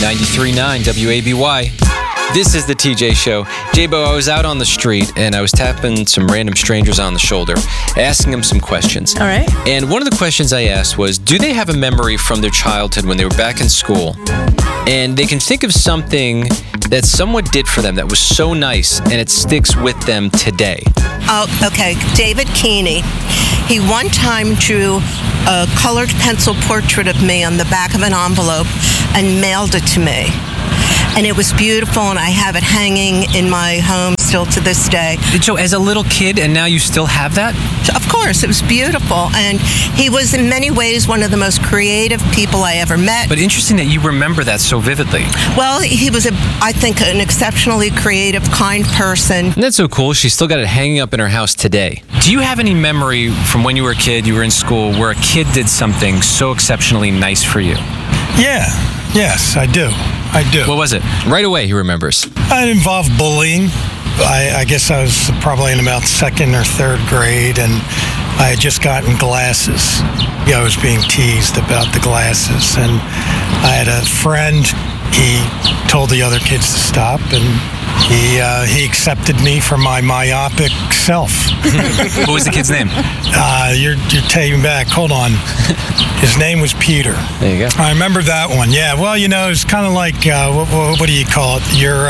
93.9 WABY. This is the TJ Show. J-Bo, I was out on the street and I was tapping some random strangers on the shoulder, asking them some questions. All right. And one of the questions I asked was, do they have a memory from their childhood when they were back in school? And they can think of something that someone did for them that was so nice and it sticks with them today. Oh, okay. David Keeney. He one time drew a colored pencil portrait of me on the back of an envelope and mailed it to me. And it was beautiful, and I have it hanging in my home still to this day. So as a little kid, and now you still have that? Of course, it was beautiful. And he was in many ways one of the most creative people I ever met. But interesting that you remember that so vividly. Well, he was, I think, an exceptionally creative, kind person. And that's so cool. She's still got it hanging up in her house today. Do you have any memory from when you were a kid, you were in school, where a kid did something so exceptionally nice for you? Yeah. Yes, I do. What was it? Right away, he remembers. It involved bullying. I guess I was probably in about second or third grade, and I had just gotten glasses. I was being teased about the glasses, and I had a friend. He told the other kids to stop, and he accepted me for my myopic self. What was the kid's name? You're taking back. Hold on. His name was Peter. There you go. I remember that one. Yeah. Well, it's kind of like what do you call it? Your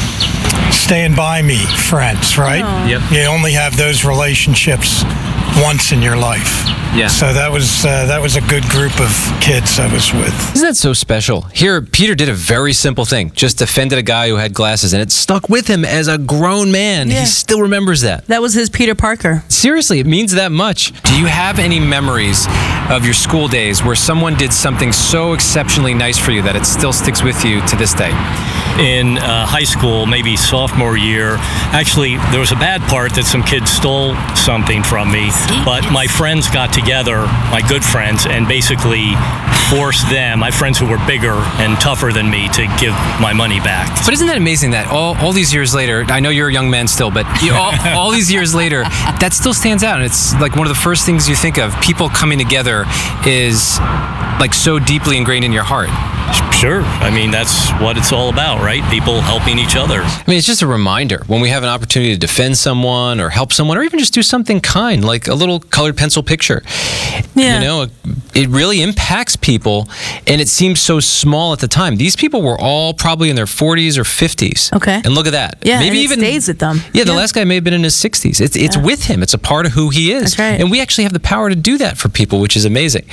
stand by me friends, right? Oh. Yep. You only have those relationships once in your life. Yeah. So that was a good group of kids I was with. Isn't that so special? Here, Peter did a very simple thing. Just offended a guy who had glasses, and it stuck with him as a grown man. Yeah. He still remembers that. That was his Peter Parker. Seriously, it means that much. Do you have any memories of your school days where someone did something so exceptionally nice for you that it still sticks with you to this day? In high school, maybe sophomore year, actually, there was a bad part that some kids stole something from me, but my friends got together, my good friends, and basically forced them, my friends who were bigger and tougher than me, to give my money back. But isn't that amazing that all these years later, I know you're a young man still, but all these years later, that still stands out, and it's like one of the first things you think of. People coming together is like so deeply ingrained in your heart. Sure. I mean, that's what it's all about, right? People helping each other. I mean, it's just a reminder when we have an opportunity to defend someone or help someone or even just do something kind, like a little colored pencil picture. Yeah. It really impacts people, and it seems so small at the time. These people were all probably in their 40s or 50s. Okay. And look at that. Yeah, maybe and it even stays with them. Yeah, the last guy may have been in his 60s. It's with him. It's a part of who he is. That's right. And we actually have the power to do that for people, which is amazing.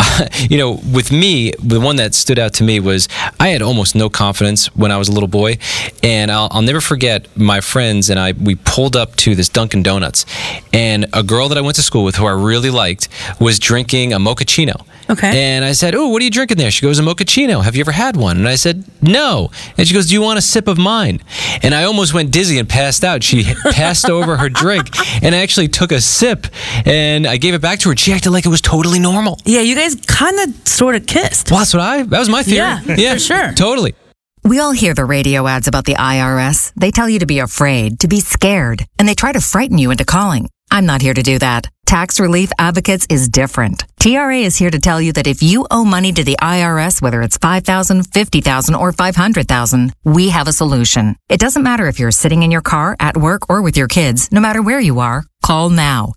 With me, the one that stood out to me was I had almost no confidence when I was a little boy, and I'll never forget my friends and we pulled up to this Dunkin' Donuts, and a girl that I went to school with who I really liked was drinking a mochaccino. Okay. And I said, "Oh, what are you drinking there?" She goes, "A mochaccino. Have you ever had one?" And I said, "No." And she goes, "Do you want a sip of mine?" And I almost went dizzy and passed out. She passed over her drink, and I actually took a sip, and I gave it back to her. She acted like it was totally normal. Yeah, you guys kind of sort of kissed. Well, that was my theory. Yeah, for sure. Totally. We all hear the radio ads about the IRS. They tell you to be afraid, to be scared, and they try to frighten you into calling. I'm not here to do that. Tax Relief Advocates is different. TRA is here to tell you that if you owe money to the IRS, whether it's $5,000, $50,000, or $500,000, we have a solution. It doesn't matter if you're sitting in your car, at work, or with your kids. No matter where you are, call now.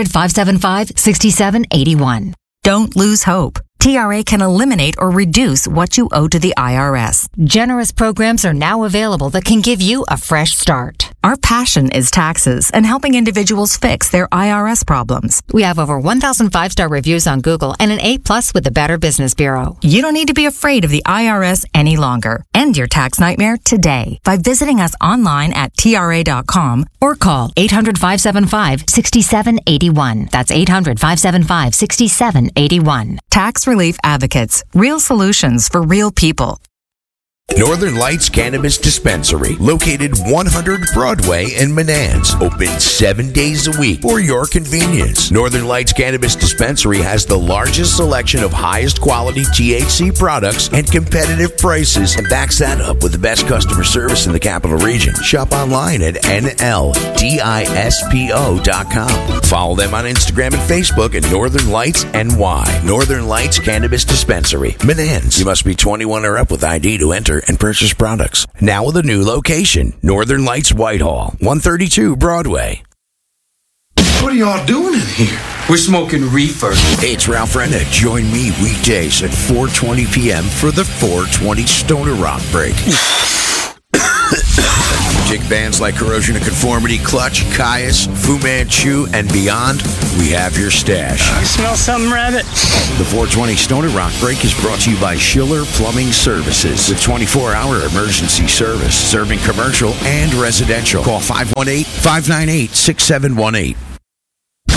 800-575-6781. Don't lose hope. TRA can eliminate or reduce what you owe to the IRS. Generous programs are now available that can give you a fresh start. Our passion is taxes and helping individuals fix their IRS problems. We have over 1,000 5-star reviews on Google and an A+ with the Better Business Bureau. You don't need to be afraid of the IRS any longer. End your tax nightmare today by visiting us online at TRA.com or call 800-575-6781. That's 800-575-6781. Tax Relief Advocates. Real solutions for real people. Northern Lights Cannabis Dispensary, located 100 Broadway in Menands, open 7 days a week for your convenience. Northern Lights Cannabis Dispensary has the largest selection of highest quality THC products and competitive prices, and backs that up with the best customer service in the capital region. Shop online at NLDISPO.com. Follow them on Instagram and Facebook at Northern Lights NY. Northern Lights Cannabis Dispensary, Menands. You must be 21 or up with ID to enter and purchase products. Now with a new location, Northern Lights Whitehall, 132 Broadway. What are y'all doing in here? We're smoking reefer. Hey, it's Ralph Renna. Join me weekdays at 4:20 p.m. for the 420 Stoner Rock Break. Dig bands like Corrosion of Conformity, Clutch, Caius, Fu Manchu, and beyond. We have your stash. I smell something, Rabbit. The 420 Stoner Rock Break is brought to you by Schiller Plumbing Services with 24-hour emergency service, serving commercial and residential. Call 518-598-6718.